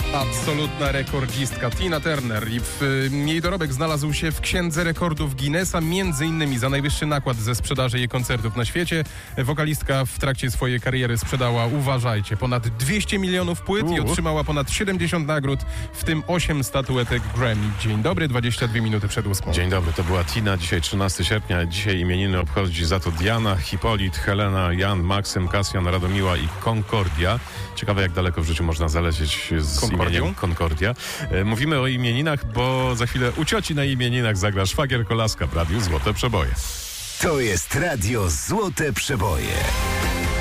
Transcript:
Absolutna rekordzistka Tina Turner i jej dorobek znalazł się w Księdze Rekordów Guinnessa, między innymi za najwyższy nakład ze sprzedaży jej koncertów na świecie. Wokalistka w trakcie swojej kariery sprzedała, uważajcie, ponad 200 milionów płyt i otrzymała ponad 70 nagród, w tym 8 statuetek Grammy. Dzień dobry, 22 minuty przed 8. Dzień dobry, to była Tina, dzisiaj 13 sierpnia, dzisiaj imieniny obchodzi za to Diana, Hipolit, Helena, Jan, Maksym, Kasjan, Radomiła i Concordia. Ciekawe, jak daleko w życiu można zalecieć z imieniem Concordia. Mówimy o imieninach, bo za chwilę u cioci na imieninach zagra szwagier Kolaska w Radiu Złote Przeboje. To jest Radio Złote Przeboje.